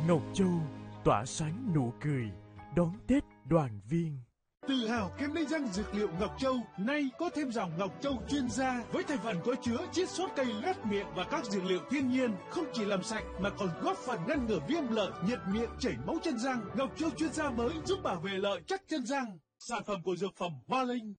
Ngọc Châu tỏa sáng nụ cười đón Tết đoàn viên. Tự hào kem đánh răng dược liệu Ngọc Châu nay có thêm dòng Ngọc Châu chuyên gia với thành phần có chứa chiết xuất cây loét miệng và các dược liệu thiên nhiên, không chỉ làm sạch mà còn góp phần ngăn ngừa viêm lợi, nhiệt miệng, chảy máu chân răng. Ngọc Châu chuyên gia mới giúp bảo vệ lợi chắc chân răng. Sản phẩm của dược phẩm Hoa Linh.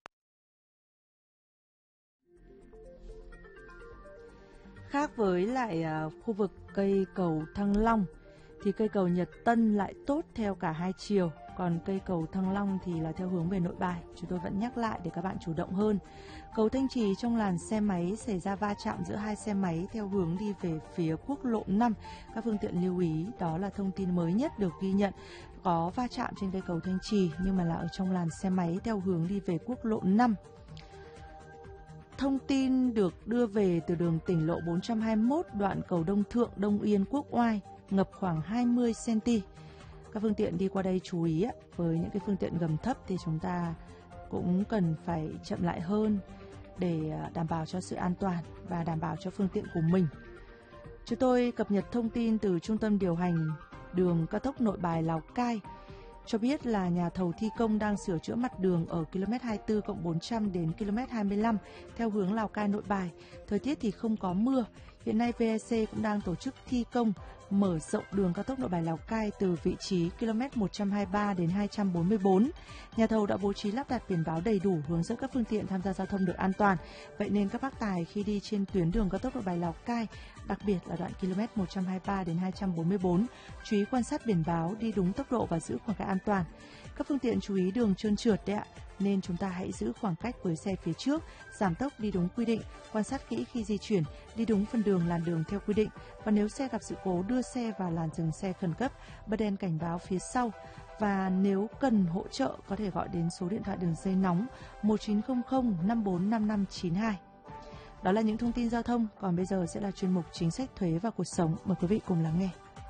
Khác với lại khu vực cây cầu Thăng Long thì cây cầu Nhật Tân lại tốt theo cả hai chiều, còn cây cầu Thăng Long thì là theo hướng về Nội Bài. Chúng tôi vẫn nhắc lại để các bạn chủ động hơn. Cầu Thanh Trì trong làn xe máy xảy ra va chạm giữa hai xe máy theo hướng đi về phía quốc lộ 5. Các phương tiện lưu ý, đó là thông tin mới nhất được ghi nhận. Có va chạm trên cây cầu Thanh Trì nhưng mà là ở trong làn xe máy theo hướng đi về quốc lộ 5. Thông tin được đưa về từ đường tỉnh lộ 421 đoạn cầu Đông Thượng, Đông Yên, Quốc Oai, ngập khoảng 20 cm. Các phương tiện đi qua đây chú ý, với những cái phương tiện gầm thấp thì chúng ta cũng cần phải chậm lại hơn để đảm bảo cho sự an toàn và đảm bảo cho phương tiện của mình. Chúng tôi cập nhật thông tin từ Trung tâm điều hành đường cao tốc Nội Bài Lào Cai cho biết là nhà thầu thi công đang sửa chữa mặt đường ở km 24+400 đến km 25 theo hướng Lào Cai Nội Bài. Thời tiết thì không có mưa. Hiện nay VEC cũng đang tổ chức thi công mở rộng đường cao tốc Nội Bài Lào Cai từ vị trí km 123 đến 244. Nhà thầu đã bố trí lắp đặt biển báo đầy đủ hướng dẫn các phương tiện tham gia giao thông được an toàn. Vậy nên các bác tài khi đi trên tuyến đường cao tốc Nội Bài Lào Cai, đặc biệt là đoạn km 123 đến 244, chú ý quan sát biển báo, đi đúng tốc độ và giữ khoảng cách an toàn. Các phương tiện chú ý đường trơn trượt đấy ạ, nên chúng ta hãy giữ khoảng cách với xe phía trước, giảm tốc đi đúng quy định, quan sát kỹ khi di chuyển, đi đúng phần đường làn đường theo quy định. Và nếu xe gặp sự cố, đưa xe vào làn dừng xe khẩn cấp, bật đèn cảnh báo phía sau. Và nếu cần hỗ trợ có thể gọi đến số điện thoại đường dây nóng 1900 545592. Đó là những thông tin giao thông, còn bây giờ sẽ là chuyên mục Chính sách thuế và cuộc sống. Mời quý vị cùng lắng nghe.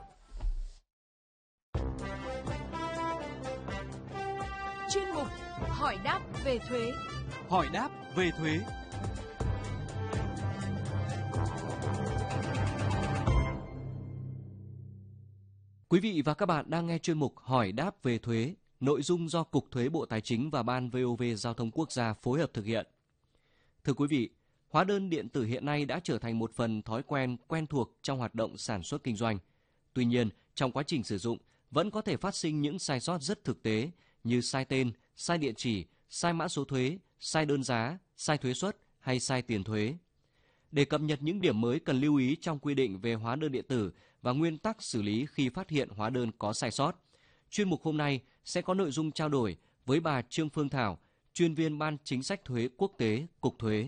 Chuyên mục Hỏi đáp về thuế. Hỏi đáp về thuế. Quý vị và các bạn đang nghe chuyên mục Hỏi đáp về thuế, nội dung do Cục Thuế Bộ Tài chính và Ban VOV Giao thông Quốc gia phối hợp thực hiện. Thưa quý vị, hóa đơn điện tử hiện nay đã trở thành một phần thói quen thuộc trong hoạt động sản xuất kinh doanh. Tuy nhiên, trong quá trình sử dụng vẫn có thể phát sinh những sai sót rất thực tế như sai tên, sai địa chỉ, sai mã số thuế, sai đơn giá, sai thuế suất hay sai tiền thuế. Để cập nhật những điểm mới cần lưu ý trong quy định về hóa đơn điện tử và nguyên tắc xử lý khi phát hiện hóa đơn có sai sót, chuyên mục hôm nay sẽ có nội dung trao đổi với bà Trương Phương Thảo, chuyên viên Ban Chính sách thuế quốc tế, Cục Thuế.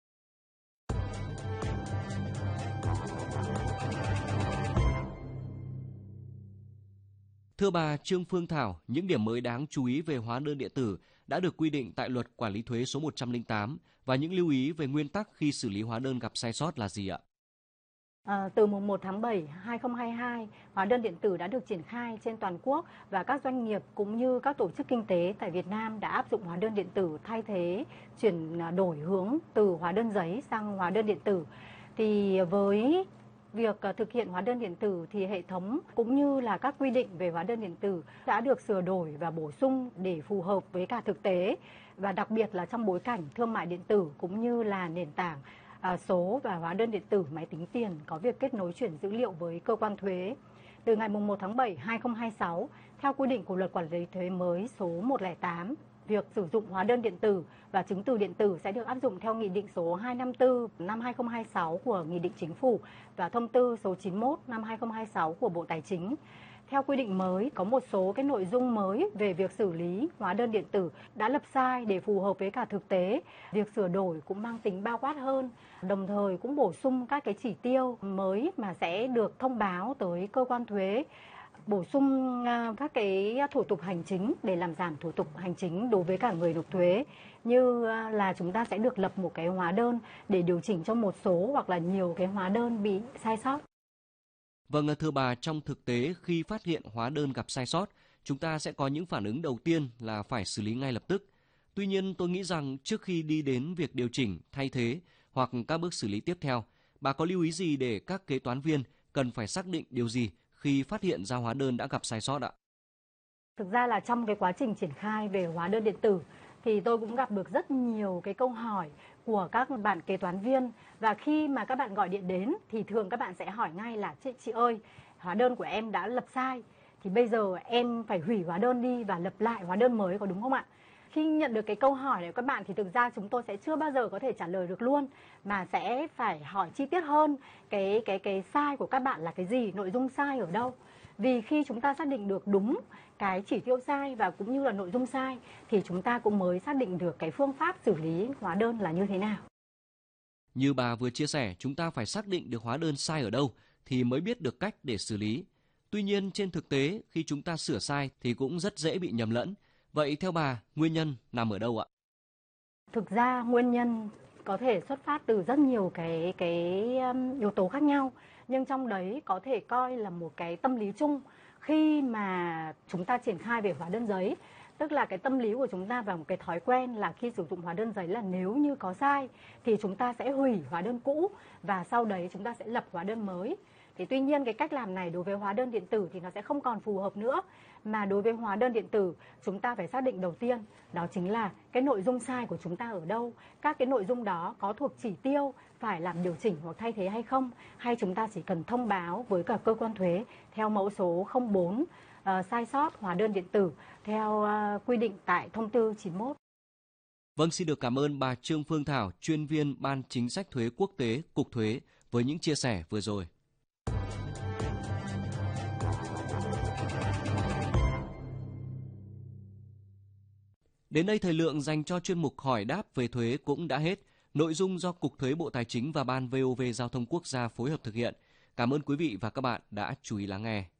Thưa bà Trương Phương Thảo, những điểm mới đáng chú ý về hóa đơn điện tử đã được quy định tại Luật Quản lý thuế số 108 và những lưu ý về nguyên tắc khi xử lý hóa đơn gặp sai sót là gì ạ? Từ mùng 1 tháng 7, 2022, hóa đơn điện tử đã được triển khai trên toàn quốc và các doanh nghiệp cũng như các tổ chức kinh tế tại Việt Nam đã áp dụng hóa đơn điện tử thay thế chuyển đổi hướng từ hóa đơn giấy sang hóa đơn điện tử. Thì với việc thực hiện hóa đơn điện tử thì hệ thống cũng như là các quy định về hóa đơn điện tử đã được sửa đổi và bổ sung để phù hợp với cả thực tế, và đặc biệt là trong bối cảnh thương mại điện tử cũng như là nền tảng số và hóa đơn điện tử máy tính tiền có việc kết nối chuyển dữ liệu với cơ quan thuế. Từ ngày 1 tháng 7, 2026, theo quy định của Luật Quản lý thuế mới số 108, việc sử dụng hóa đơn điện tử và chứng từ điện tử sẽ được áp dụng theo Nghị định số 254 năm 2026 của Nghị định Chính phủ và Thông tư số 91 năm 2026 của Bộ Tài chính. Theo quy định mới, có một số cái nội dung mới về việc xử lý hóa đơn điện tử đã lập sai để phù hợp với cả thực tế. Việc sửa đổi cũng mang tính bao quát hơn, đồng thời cũng bổ sung các cái chỉ tiêu mới mà sẽ được thông báo tới cơ quan thuế, bổ sung các cái thủ tục hành chính để làm giảm thủ tục hành chính đối với cả người nộp thuế, như là chúng ta sẽ được lập một cái hóa đơn để điều chỉnh cho một số hoặc là nhiều cái hóa đơn bị sai sót. Vâng, thưa bà, trong thực tế khi phát hiện hóa đơn gặp sai sót, chúng ta sẽ có những phản ứng đầu tiên là phải xử lý ngay lập tức. Tuy nhiên, tôi nghĩ rằng trước khi đi đến việc điều chỉnh, thay thế hoặc các bước xử lý tiếp theo, bà có lưu ý gì để các kế toán viên cần phải xác định điều gì khi phát hiện ra hóa đơn đã gặp sai sót ạ? Thực ra là trong cái quá trình triển khai về hóa đơn điện tử thì tôi cũng gặp được rất nhiều cái câu hỏi của các bạn kế toán viên, và khi mà các bạn gọi điện đến thì thường các bạn sẽ hỏi ngay là chị ơi, hóa đơn của em đã lập sai thì bây giờ em phải hủy hóa đơn đi và lập lại hóa đơn mới, có đúng không ạ? Khi nhận được cái câu hỏi này của các bạn thì thực ra chúng tôi sẽ chưa bao giờ có thể trả lời được luôn, mà sẽ phải hỏi chi tiết hơn cái sai của các bạn là cái gì, nội dung sai ở đâu. Vì khi chúng ta xác định được đúng cái chỉ tiêu sai và cũng như là nội dung sai thì chúng ta cũng mới xác định được cái phương pháp xử lý hóa đơn là như thế nào. Như bà vừa chia sẻ, chúng ta phải xác định được hóa đơn sai ở đâu thì mới biết được cách để xử lý. Tuy nhiên trên thực tế khi chúng ta sửa sai thì cũng rất dễ bị nhầm lẫn. Vậy theo bà, nguyên nhân nằm ở đâu ạ? Thực ra nguyên nhân có thể xuất phát từ rất nhiều cái yếu tố khác nhau, nhưng trong đấy có thể coi là một cái tâm lý chung khi mà chúng ta triển khai về hóa đơn giấy. Tức là cái tâm lý của chúng ta và một cái thói quen là khi sử dụng hóa đơn giấy là nếu như có sai thì chúng ta sẽ hủy hóa đơn cũ và sau đấy chúng ta sẽ lập hóa đơn mới. Thì tuy nhiên cái cách làm này đối với hóa đơn điện tử thì nó sẽ không còn phù hợp nữa, mà đối với hóa đơn điện tử chúng ta phải xác định đầu tiên đó chính là cái nội dung sai của chúng ta ở đâu, các cái nội dung đó có thuộc chỉ tiêu phải làm điều chỉnh hoặc thay thế hay không, hay chúng ta chỉ cần thông báo với cả cơ quan thuế theo mẫu số 04 sai sót hóa đơn điện tử theo quy định tại thông tư 91. Vâng, xin được cảm ơn bà Trương Phương Thảo, chuyên viên Ban Chính sách Thuế Quốc tế, Cục Thuế với những chia sẻ vừa rồi. Đến đây thời lượng dành cho chuyên mục hỏi đáp về thuế cũng đã hết. Nội dung do Cục Thuế Bộ Tài chính và Ban VOV Giao thông Quốc gia phối hợp thực hiện. Cảm ơn quý vị và các bạn đã chú ý lắng nghe.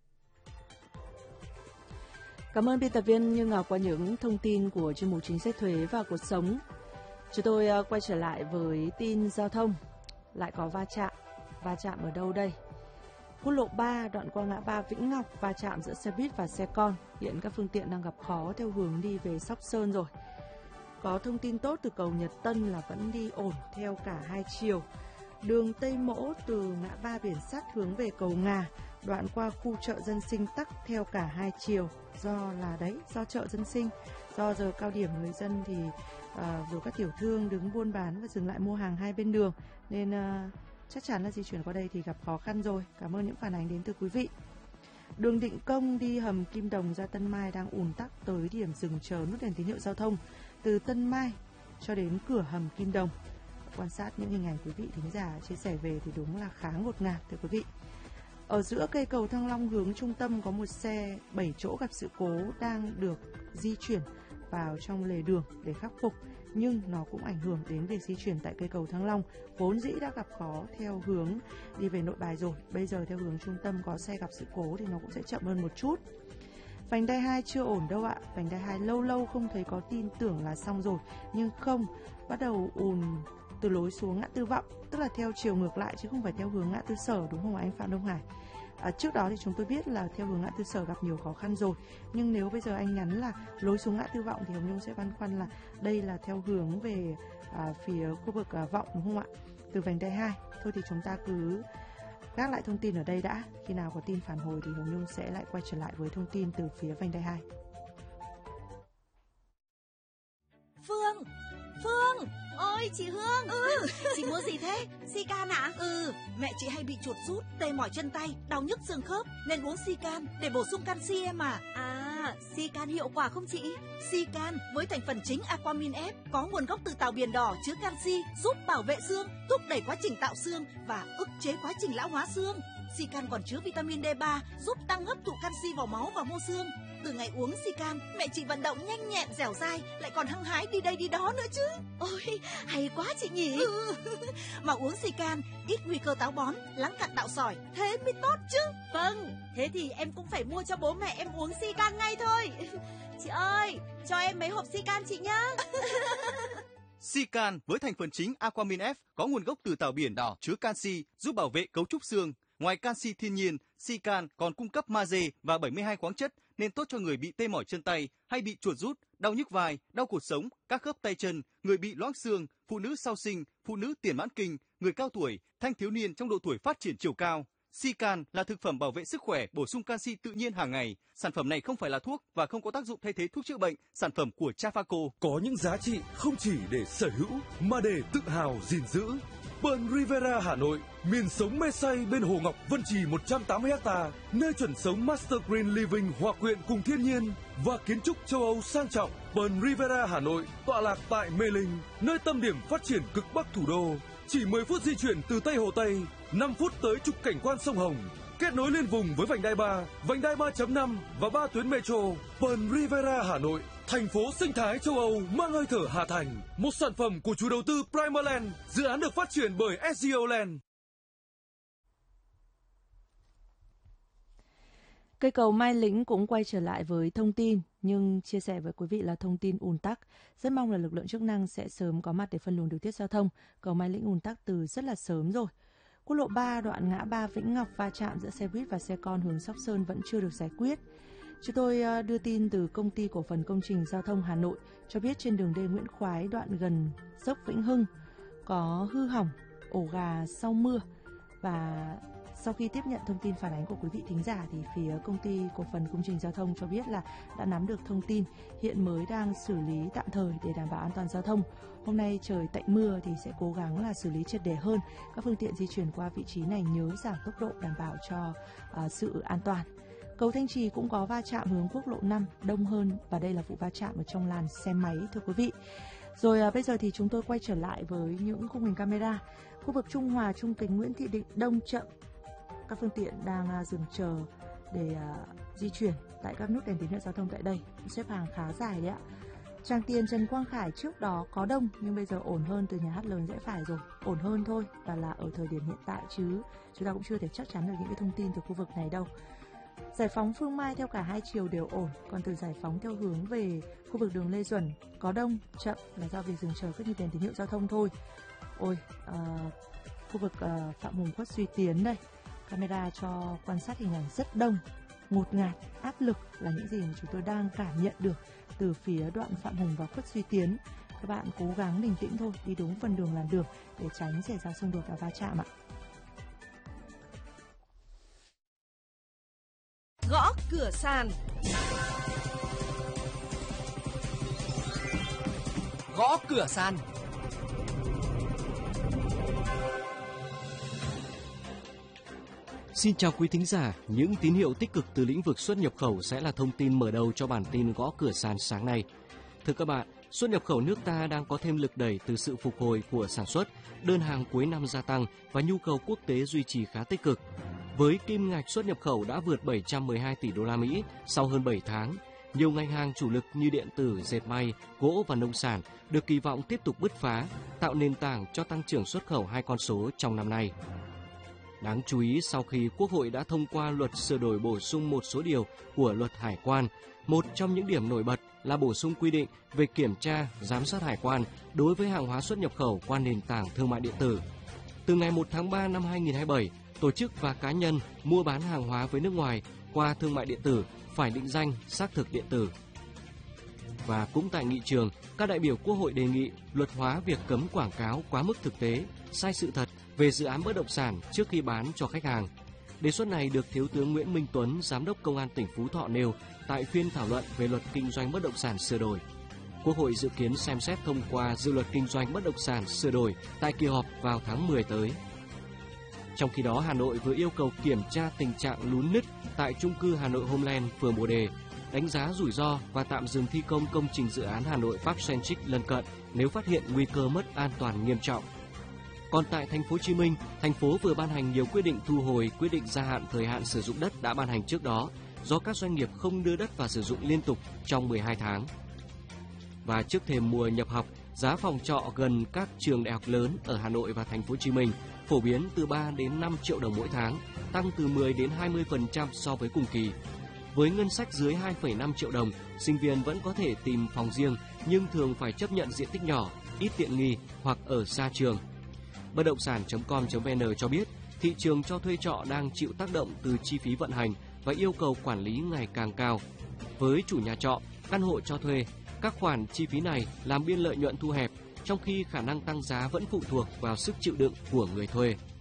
Cảm ơn biên tập viên Như Ngọc qua những thông tin của chuyên mục chính sách thuế và cuộc sống. Chúng tôi quay trở lại với tin giao thông. Lại có va chạm ở đâu đây? Quốc lộ 3 đoạn qua ngã ba Vĩnh Ngọc va chạm giữa xe buýt và xe con. Hiện các phương tiện đang gặp khó theo hướng đi về Sóc Sơn rồi. Có thông tin tốt từ cầu Nhật Tân là vẫn đi ổn theo cả hai chiều. Đường Tây Mỗ từ ngã ba Biển Sắt hướng về cầu Ngà, đoạn qua khu chợ dân sinh tắc theo cả hai chiều. Do chợ dân sinh, do giờ cao điểm người dân thì rồi các tiểu thương đứng buôn bán và dừng lại mua hàng hai bên đường, nên chắc chắn là di chuyển qua đây thì gặp khó khăn rồi. Cảm ơn những phản ánh đến từ quý vị. Đường Định Công đi hầm Kim Đồng ra Tân Mai đang ùn tắc tới điểm dừng chờ nút đèn tín hiệu giao thông từ Tân Mai cho đến cửa hầm Kim Đồng. Quan sát những hình ảnh quý vị thính giả chia sẻ về thì đúng là khá ngột ngạt thưa quý vị. Ở giữa cây cầu Thăng Long hướng trung tâm có một xe 7 chỗ gặp sự cố đang được di chuyển vào trong lề đường để khắc phục, nhưng nó cũng ảnh hưởng đến việc di chuyển tại cây cầu Thăng Long, vốn dĩ đã gặp khó theo hướng đi về Nội Bài rồi. Bây giờ theo hướng trung tâm có xe gặp sự cố thì nó cũng sẽ chậm hơn một chút. Vành đai 2 chưa ổn đâu ạ. Vành đai 2 lâu không thấy có tin tưởng là xong rồi, nhưng không, bắt đầu ùn từ lối xuống ngã tư Vọng, tức là theo chiều ngược lại chứ không phải theo hướng ngã tư Sở, đúng không anh Phạm Đông Hải? Trước đó thì chúng tôi biết là theo hướng ngã tư Sở gặp nhiều khó khăn rồi, nhưng nếu bây giờ anh nhắn là lối xuống ngã tư Vọng thì Hồng Nhung sẽ băn khoăn là đây là theo hướng về phía khu vực Vọng, đúng không ạ? Từ vành đai 2. Thôi thì chúng ta cứ gác lại thông tin ở đây đã. Khi nào có tin phản hồi thì Hồng Nhung sẽ lại quay trở lại với thông tin từ phía vành đai 2. Phương! Ôi chị Hương! Chị mua gì thế? Sican ạ? Mẹ chị hay bị chuột rút, tê mỏi chân tay, đau nhức xương khớp nên uống Sican để bổ sung canxi em à. Sican hiệu quả không chị? Sican với thành phần chính Aquamin F có nguồn gốc từ tảo biển đỏ chứa canxi, giúp bảo vệ xương, thúc đẩy quá trình tạo xương và ức chế quá trình lão hóa xương. Sican còn chứa vitamin D3 giúp tăng hấp thụ canxi vào máu và mô xương. Từ ngày uống Sican, mẹ chị vận động nhanh nhẹn, dẻo dai, lại còn hăng hái đi đây đi đó nữa chứ. Ôi, hay quá chị nhỉ. Mà uống Sican, ít nguy cơ táo bón, lắng cặn tạo sỏi, thế mới tốt chứ. Vâng, thế thì em cũng phải mua cho bố mẹ em uống Sican ngay thôi. Chị ơi, cho em mấy hộp Sican chị nhá. Sican với thành phần chính Aquamin F có nguồn gốc từ tảo biển đỏ chứa canxi, giúp bảo vệ cấu trúc xương. Ngoài canxi thiên nhiên, Sican còn cung cấp magie và 72 khoáng chất nên tốt cho người bị tê mỏi chân tay hay bị chuột rút, đau nhức vai, đau cột sống, các khớp tay chân, người bị loãng xương, phụ nữ sau sinh, phụ nữ tiền mãn kinh, người cao tuổi, thanh thiếu niên trong độ tuổi phát triển chiều cao. Sican là thực phẩm bảo vệ sức khỏe, bổ sung canxi tự nhiên hàng ngày. Sản phẩm này không phải là thuốc và không có tác dụng thay thế thuốc chữa bệnh. Sản phẩm của Trafaco có những giá trị không chỉ để sở hữu mà để tự hào gìn giữ. Pearl Rivera Hà Nội, miền sống mê say bên Hồ Ngọc Vân Trì 180 ha, nơi chuẩn sống Master Green Living hòa quyện cùng thiên nhiên và kiến trúc châu Âu sang trọng. Pearl Rivera Hà Nội tọa lạc tại Mê Linh, nơi tâm điểm phát triển cực bắc thủ đô. Chỉ 10 phút di chuyển từ Tây Hồ Tây, 5 phút tới trục cảnh quan sông Hồng, kết nối liên vùng với vành đai 3, vành đai 3.5 và 3 tuyến metro. Pearl Rivera Hà Nội, thành phố sinh thái châu Âu mang hơi thở Hà Thành, một sản phẩm của chủ đầu tư Primaland, dự án được phát triển bởi SGO Land. Cây cầu Mai Lĩnh cũng quay trở lại với thông tin, nhưng chia sẻ với quý vị là thông tin ùn tắc. Rất mong là lực lượng chức năng sẽ sớm có mặt để phân luồng điều tiết giao thông. Cầu Mai Lĩnh ùn tắc từ rất là sớm rồi. Quốc lộ 3 đoạn ngã ba Vĩnh Ngọc va chạm giữa xe buýt và xe con hướng Sóc Sơn vẫn chưa được giải quyết. Chúng tôi đưa tin từ Công ty Cổ phần Công trình Giao thông Hà Nội cho biết trên đường D Nguyễn Khoái đoạn gần dốc Vĩnh Hưng có hư hỏng ổ gà sau mưa. Và sau khi tiếp nhận thông tin phản ánh của quý vị thính giả thì phía Công ty Cổ phần Công trình Giao thông cho biết là đã nắm được thông tin, hiện mới đang xử lý tạm thời để đảm bảo an toàn giao thông. Hôm nay trời tạnh mưa thì sẽ cố gắng là xử lý triệt để hơn. Các phương tiện di chuyển qua vị trí này nhớ giảm tốc độ đảm bảo cho sự an toàn. Cầu Thanh Trì cũng có va chạm hướng quốc lộ 5 đông hơn và đây là vụ va chạm ở trong làn xe máy thưa quý vị. Rồi bây giờ thì chúng tôi quay trở lại với những khung hình camera. Khu vực Trung Hòa, Trung Kính, Nguyễn Thị Định, Đông Chậm. Các phương tiện đang dừng chờ để di chuyển tại các nút đèn tín hiệu giao thông tại đây. Xếp hàng khá dài đấy ạ. Tràng Tiền, Trần Quang Khải trước đó có đông nhưng bây giờ ổn hơn từ nhà hát lớn rẽ phải rồi. Ổn hơn thôi và là ở thời điểm hiện tại chứ chúng ta cũng chưa thể chắc chắn được những cái thông tin từ khu vực này đâu. Giải phóng Phương Mai theo cả hai chiều đều ổn, còn từ giải phóng theo hướng về khu vực đường Lê Duẩn có đông, chậm là do việc dừng chờ các nhịp đèn tín hiệu giao thông thôi. Ôi, khu vực Phạm Hùng, Khuất Duy Tiến đây, camera cho quan sát hình ảnh rất đông, ngột ngạt, áp lực là những gì mà chúng tôi đang cảm nhận được từ phía đoạn Phạm Hùng và Khuất Duy Tiến. Các bạn cố gắng bình tĩnh thôi, đi đúng phần đường làn đường để tránh xảy ra xung đột và va chạm ạ. Gõ cửa sàn. Gõ cửa sàn. Xin chào quý thính giả, những tín hiệu tích cực từ lĩnh vực xuất nhập khẩu sẽ là thông tin mở đầu cho bản tin Gõ cửa sàn sáng nay. Thưa các bạn, xuất nhập khẩu nước ta đang có thêm lực đẩy từ sự phục hồi của sản xuất, đơn hàng cuối năm gia tăng và nhu cầu quốc tế duy trì khá tích cực. Với kim ngạch xuất nhập khẩu đã vượt 712 tỷ đô la Mỹ sau hơn 7 tháng, nhiều ngành hàng chủ lực như điện tử, dệt may, gỗ và nông sản được kỳ vọng tiếp tục bứt phá, tạo nền tảng cho tăng trưởng xuất khẩu hai con số trong năm nay. Đáng chú ý sau khi Quốc hội đã thông qua luật sửa đổi bổ sung một số điều của luật hải quan, một trong những điểm nổi bật là bổ sung quy định về kiểm tra, giám sát hải quan đối với hàng hóa xuất nhập khẩu qua nền tảng thương mại điện tử. Từ ngày 1 tháng 3 năm 2027, tổ chức và cá nhân mua bán hàng hóa với nước ngoài qua thương mại điện tử phải định danh xác thực điện tử. Và cũng tại nghị trường, các đại biểu Quốc hội đề nghị luật hóa việc cấm quảng cáo quá mức thực tế, sai sự thật về dự án bất động sản trước khi bán cho khách hàng. Đề xuất này được Thiếu tướng Nguyễn Minh Tuấn, Giám đốc Công an tỉnh Phú Thọ nêu tại phiên thảo luận về luật kinh doanh bất động sản sửa đổi. Quốc hội dự kiến xem xét thông qua dự luật kinh doanh bất động sản sửa đổi tại kỳ họp vào tháng 10 tới. Trong khi đó, Hà Nội vừa yêu cầu kiểm tra tình trạng lún nứt tại chung cư Hà Nội Homeland, phường Bồ Đề, đánh giá rủi ro và tạm dừng thi công công trình dự án Hà Nội Park Centric lân cận nếu phát hiện nguy cơ mất an toàn nghiêm trọng. Còn tại thành phố Hồ Chí Minh, thành phố vừa ban hành nhiều quyết định thu hồi quyết định gia hạn thời hạn sử dụng đất đã ban hành trước đó do các doanh nghiệp không đưa đất vào sử dụng liên tục trong 12 tháng. Và trước thềm mùa nhập học, giá phòng trọ gần các trường đại học lớn ở Hà Nội và thành phố Hồ Chí Minh phổ biến từ 3 đến 5 triệu đồng mỗi tháng, tăng từ 10 đến 20% so với cùng kỳ. Với ngân sách dưới 2,5 triệu đồng, sinh viên vẫn có thể tìm phòng riêng nhưng thường phải chấp nhận diện tích nhỏ, ít tiện nghi hoặc ở xa trường. Bất động sản.com.vn cho biết, thị trường cho thuê trọ đang chịu tác động từ chi phí vận hành và yêu cầu quản lý ngày càng cao. Với chủ nhà trọ, căn hộ cho thuê, các khoản chi phí này làm biên lợi nhuận thu hẹp, trong khi khả năng tăng giá vẫn phụ thuộc vào sức chịu đựng của người thuê.